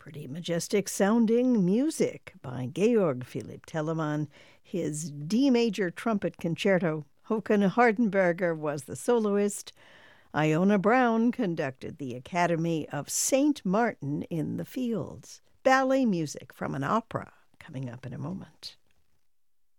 Pretty majestic sounding music by Georg Philipp Telemann, his D major trumpet concerto. Håkan Hardenberger was the soloist. Iona Brown conducted the Academy of St. Martin in the Fields. Ballet music from an opera coming up in a moment.